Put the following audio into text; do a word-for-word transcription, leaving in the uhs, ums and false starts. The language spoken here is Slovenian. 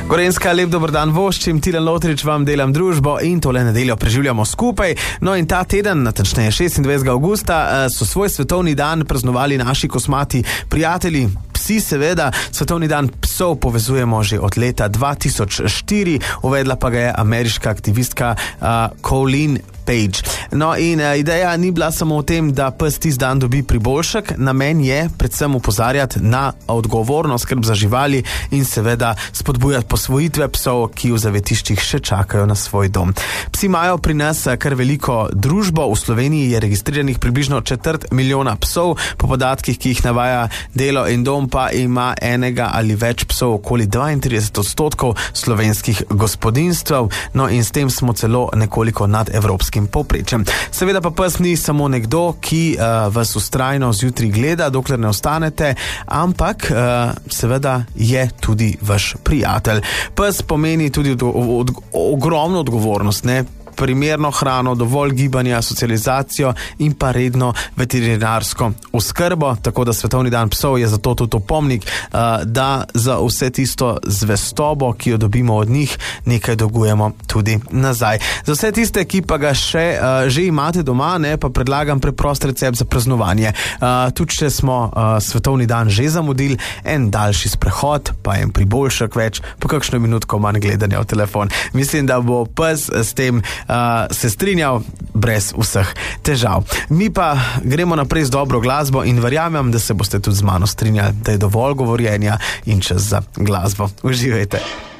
Gorenjska, lep dober dan voščim, Tilen Lotrič vam delam družbo in tole nedeljo preživljamo skupaj. No in ta teden, natančneje šestindvajsetega avgusta, so svoj svetovni dan praznovali naši kosmati prijatelji, psi seveda. Svetovni dan psov povezujemo že od leta dva tisoč štiri, uvedla pa ga je ameriška aktivistka uh, Colleen Page. No in uh, ideja ni bila samo v tem, da pes tisti dan dobi priboljšek, namen je predvsem upozarjati na odgovorno skrb za živali in seveda spodbujati posvojitve psov, ki v zavetiščih še čakajo na svoj dom. Psi imajo pri nas kar veliko družbo, v Sloveniji je registriranih približno četrt milijona psov, po podatkih, ki jih navaja Delo in dom, pa ima enega ali več psov okoli dvaintrideset odstotkov slovenskih gospodinjstev, no in s tem smo celo nekoliko nad evropskim povprečjem. Seveda pa pes ni samo nekdo, ki uh, vas vztrajno zjutraj gleda, dokler ne ostanete, ampak uh, seveda je tudi vaš prijatelj. Pes pomeni tudi od, od, ogromno odgovornost, ne? Primerno hrano, dovolj gibanja, socializacijo in pa redno veterinarsko oskrbo, tako da svetovni dan psov je zato tudi opomnik, da za vse tisto zvestobo, ki jo dobimo od njih, nekaj dolgujemo tudi nazaj. Za vse tiste, ki pa ga še že imate doma, ne, pa predlagam preprost recept za praznovanje. Tudi če smo svetovni dan že zamudili, en daljši sprehod, pa en priboljšek več, po kakšno minutko manj gledanja v telefon. Mislim, da bo pes s tem Uh, se strinjal brez vseh težav. Mi pa gremo naprej z dobro glasbo in verjamem, da se boste tudi z mano strinjali, da je dovolj govorjenja in čas za glasbo. Uživajte.